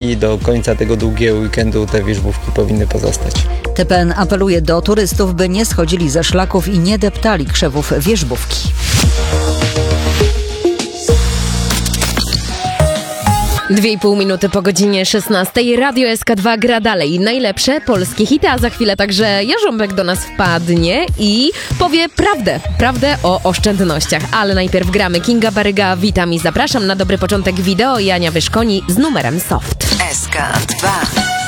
i do końca tego długiego weekendu te wierzbówki powinny pozostać. TPN apeluje do turystów, by nie schodzili ze szlaków i nie deptali krzewów wierzbówki. 2,5 minuty po godzinie 16. Radio SK2 gra dalej. Najlepsze polskie hity, a za chwilę także Jarząbek do nas wpadnie i powie prawdę o oszczędnościach. Ale najpierw gramy. Kinga Baryga, witam i zapraszam na dobry początek wideo. Jania Wyszkoni z numerem Soft. SK2